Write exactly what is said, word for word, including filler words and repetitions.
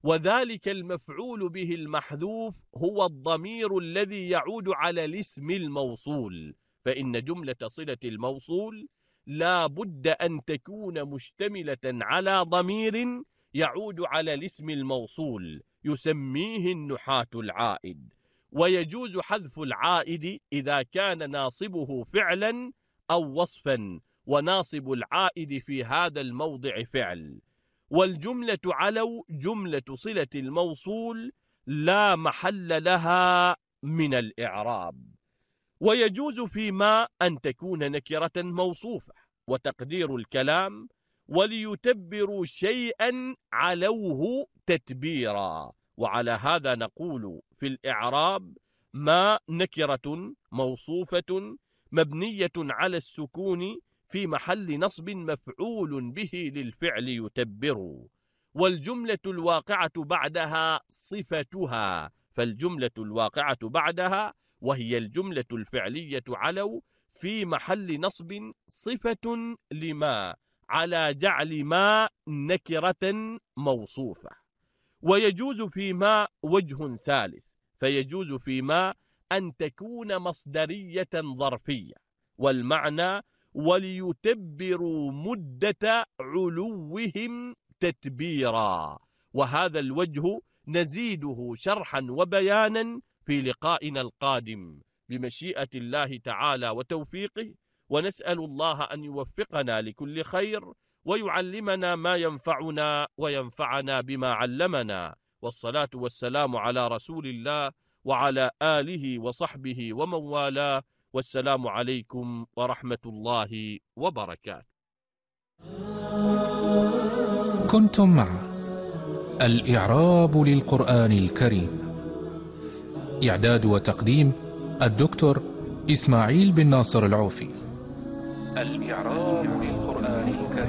وذلك المفعول به المحذوف هو الضمير الذي يعود على الاسم الموصول، فإن جملة صلة الموصول لا بد أن تكون مشتملة على ضمير يعود على الاسم الموصول يسميه النحاة العائد. ويجوز حذف العائد إذا كان ناصبه فعلا أو وصفا، وناصب العائد في هذا الموضع فعل. والجملة علو جملة صلة الموصول لا محل لها من الإعراب. ويجوز فيما أن تكون نكرة موصوفة، وتقدير الكلام وليتبروا شيئا علوه تتبيرا. وعلى هذا نقول في الإعراب: ما نكرة موصوفة مبنية على السكون في محل نصب مفعول به للفعل يتبر. والجملة الواقعة بعدها صفتها، فالجملة الواقعة بعدها وهي الجملة الفعلية علو في محل نصب صفة لما، على جعل ما نكرة موصوفة. ويجوز فيما وجه ثالث، فيجوز فيما أن تكون مصدرية ظرفية، والمعنى وليتبروا مدة علوهم تتبيرا. وهذا الوجه نزيده شرحا وبيانا في لقائنا القادم بمشيئة الله تعالى وتوفيقه، ونسأل الله أن يوفقنا لكل خير ويعلمنا ما ينفعنا وينفعنا بما علمنا. والصلاة والسلام على رسول الله وعلى آله وصحبه ومن والاه، والسلام عليكم ورحمة الله وبركاته. كنتم مع الإعراب للقرآن الكريم، إعداد وتقديم الدكتور إسماعيل بن ناصر العوفي. الإعراب للقرآن الكريم.